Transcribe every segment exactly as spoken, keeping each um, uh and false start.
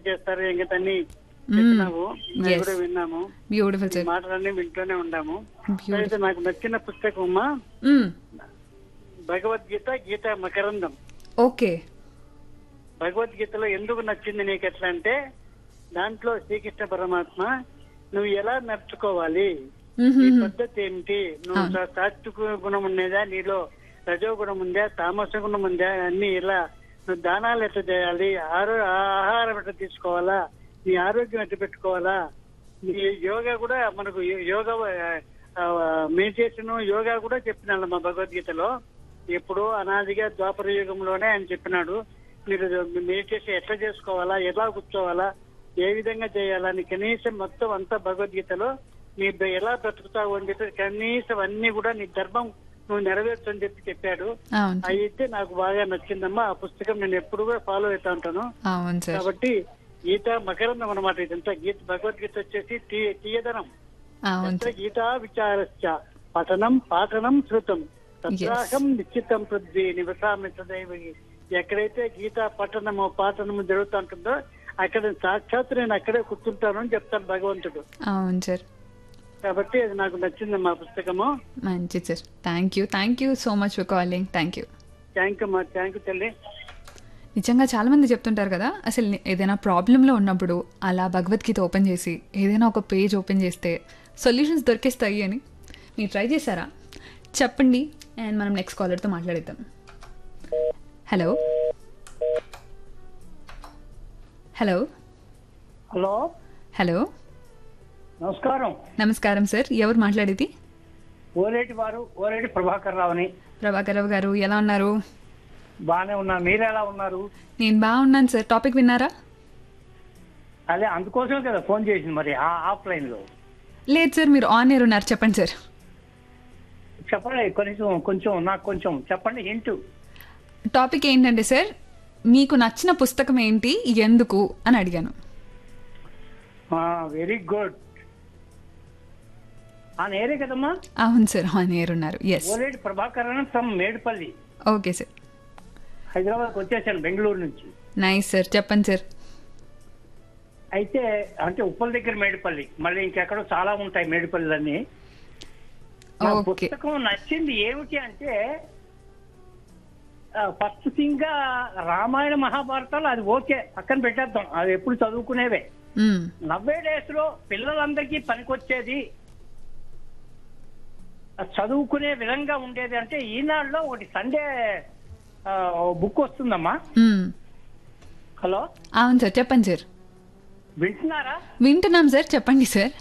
చేస్తారు ఇంకతన్ని చెప్పినావు, మేము కూడా విన్నాము. Beautiful sir. మాటలన్నీ వింటూనే ఉన్నాము. అయితే నాకు నచ్చిన పుస్తకం అమ్మా భగవద్గీత, గీత మకరందం. ఓకే. భగవద్గీతలో ఎందుకు నచ్చింది నీకు ఎట్లా అంటే, దాంట్లో శ్రీకృష్ణ పరమాత్మ నువ్వు ఎలా నడుచుకోవాలి, నీ పద్ధతి ఏమిటి, నువ్వు సాత్విక గుణం ఉండేదా, నీలో రజో గుణం ఉందా, తామస గుణం ఉందా, అన్ని ఇలా నువ్వు దానాలు ఎట్లా చేయాలి, ఆరో ఆహారం ఎట్లా తీసుకోవాలా, నీ ఆరోగ్యం ఎట్లా పెట్టుకోవాలా, నీ యోగా కూడా మనకు యోగా మెడిటేషన్ యోగా కూడా చెప్పినాడు మా భగవద్గీతలో. ఎప్పుడో అనాదిగా ద్వాపర యుగంలోనే ఆయన చెప్పినాడు, మీరు మెడిటేషన్ ఎట్లా చేసుకోవాలా, ఎలా కూర్చోవాలా, ఏ విధంగా చేయాలని కనీసం మొత్తం అంతా భగవద్గీతలో నీ ఎలా బ్రతుకుతావు అని చెప్పి కనీసం అన్ని కూడా నీ ధర్మం నువ్వు నెరవేర్చు అని చెప్పి చెప్పాడు. అయితే నాకు బాగా నచ్చిందమ్మా ఆ పుస్తకం. నేను ఎప్పుడు కూడా ఫాలో అవుతా ఉంటాను. కాబట్టి గీత మకరందం అనమాట ఇదంతా. గీత భగవద్గీత వచ్చేసి తీయదనం. గీతా విచారశ్చ పఠనం పాఠనం శృతం తత్రాహం నిశ్చితం పృథ్వీ నివసామి సదైవ. ఎక్కడైతే గీతా పఠనము పాఠనము జరుగుతూ ఉంటుందో అక్కడ సాక్షాత్ నేను అక్కడే కూర్చుంటాను అని చెప్తాను భగవంతుడు. అవును సార్. కాబట్టి అది నాకు నచ్చింది మా పుస్తకము. మంచిది sir. Thank you thank you so much for calling. Thank you. Thank you మా థ్యాంక్ యూ తల్లి. నిజంగా చాలా మంది చెప్తుంటారు కదా, అసలు ఏదైనా ప్రాబ్లంలో ఉన్నప్పుడు అలా భగవద్గీత ఓపెన్ చేసి ఏదైనా ఒక పేజ్ ఓపెన్ చేస్తే సొల్యూషన్స్ దొరికేస్తాయి అని. మీరు ట్రై చేశారా చెప్పండి, అండ్ మనం నెక్స్ట్ కాలర్తో మాట్లాడేద్దాం. హలో హలో హలో హలో నమస్కారం. నమస్కారం సార్. ఎవరు మాట్లాడేది? ఓలేటి వారు ఓలేటి ప్రభాకర్ రావుని. ప్రభాకర్ రావు గారు ఎలా ఉన్నారు? బాగానే ఉన్నా, మీరు ఎలా ఉన్నారు? నేను బాగున్నాను సార్. టాపిక్ విన్నారా? అదే అందుకోసమే కదా ఫోన్ చేసింది. మరి ఆఫ్లైన్ లో లేదు సార్, మీరు ఆన్ ఎయిర్ ఉన్నారు. చెప్పండి సార్. చెప్పండి, కొంచెం కొంచెం నాకు కొంచెం చెప్పండి. ఏంటి టాపిక్ ఏంటంటే సార్, మీకు నచ్చిన పుస్తకం ఏంటి, ఎందుకు అని అడిగాను. Very good. ఆన్ ఎయిరే కదమ్మా? అవును సార్, ఆన్ ఎయిర్ ఉన్నారు. Yes. Oleti Prabhakar from Medpally. Okay sir. హైదరాబాద్కి వచ్చేసాను బెంగళూరు నుంచి. నైస్ సార్, చెప్పండి సార్. అయితే అంటే ఉప్పల్ దగ్గర మేడిపల్లి, మళ్ళీ ఇంకెక్కడో చాలా ఉంటాయి మేడిపల్లిలన్నీ. పుస్తకం నచ్చింది ఏమిటి అంటే, ఫస్ట్ థింగ్ గా రామాయణ మహాభారతాలు అది ఓకే పక్కన పెట్టేద్దాం, అది ఎప్పుడు చదువుకునేవే. నవ్వే డేస్ లో పిల్లలందరికీ పనికొచ్చేది చదువుకునే విధంగా ఉండేది అంటే ఈనాడులో ఒకటి సండే బుక్ వస్తుందమ్మా. హలో. అవును సార్, చెప్పండి సార్. వింటున్నారా? వింటున్నాం సార్, చెప్పండి సార్.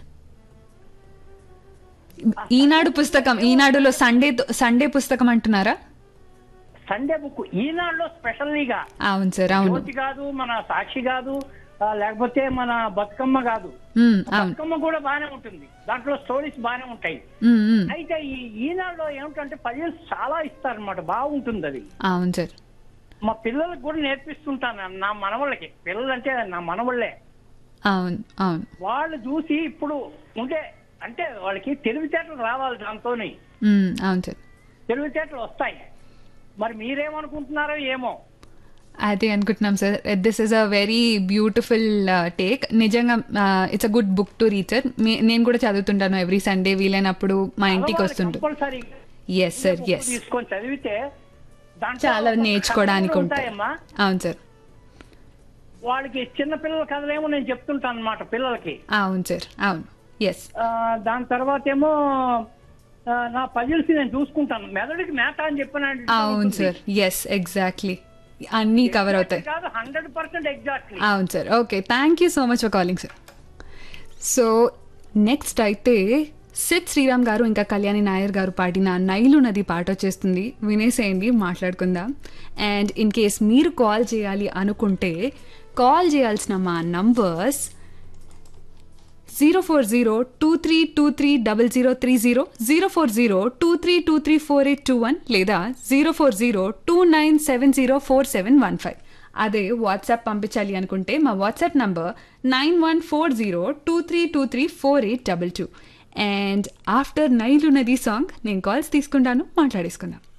ఈనాడు పుస్తకం, ఈనాడులో సండే సండే పుస్తకం అంటున్నారా? సండే బుక్ ఈనాడులో స్పెషల్లీగా. అవును సార్, అవును. జ్యోతి కాదు, మన సాక్షి కాదు, లేకపోతే మన బతుకమ్మ కాదు. బతుకమ్మ కూడా బానే ఉంటుంది, దాంట్లో స్టోరీస్ బానే ఉంటాయి. అయితే ఈ ఈనాడులో ఏమిటంటే పజిల్స్ చాలా ఇస్తారు అనమాట, బాగుంటుంది అది. అవును సార్. మా పిల్లలకు కూడా నేర్పిస్తుంటాను, నా మనవాళ్ళకి. పిల్లలు అంటే నా మనవాళ్లే. అవును అవును. వాళ్ళు చూసి ఇప్పుడు ఉంటే అంటే వాళ్ళకి తెలివితేటలు రావాలి దాంతోని. అవును సార్, తెలివితేటలు వస్తాయి. మరి మీరేమనుకుంటున్నారో ఏమో. అదే అనుకుంటున్నాం sir. This is a very beautiful take. నిజంగా it's a good book to read sir. నేను కూడా చదువుతుంటాను ఎవ్రీ సండే వీలైనప్పుడు మా ఇంటికి వస్తుంటాను. Yes sir, yes. తీసుకొని చదివితే చాలా నేర్చుకోవడానికి ఉంటాయమ్మా. అవును సార్. వాళ్ళకి చిన్న పిల్లల కథలేమో నేను చెప్తుంటాను అనమాట పిల్లలకి. అవును సార్, అవును. ఎస్. దాని తర్వాత ఏమో నా పజిల్స్ నేను చూసుకుంటాను. మెదడుకి మేత అని చెప్పిన. అవును సార్, ఎస్, ఎగ్జాక్ట్లీ. అన్ని కవర్ అవుతాయి. Hundred percent exactly. అవును sir. Okay, thank you so much for calling sir. So next అయితే సిద్ శ్రీరామ్ గారు ఇంకా కళ్యాణి నాయర్ గారు పాడిన నైలు నది పాట వచ్చేస్తుంది, వినేసేయండి, మాట్లాడుకుందాం. అండ్ ఇన్ కేస్ మీరు కాల్ చేయాలి అనుకుంటే కాల్ చేయాల్సిన మా numbers zero four zero two three two three double zero three zero, zero four zero two three two three four eight two one లేదా zero four zero two nine seven zero four seven one five. అదే WhatsApp పంపించాలి అనుకుంటే మా WhatsApp number nine one four zero two three two three four eight double two. And after Nile నది song నేను calls తీసుకుంటాను, మాట్లాడేసుకుందాం.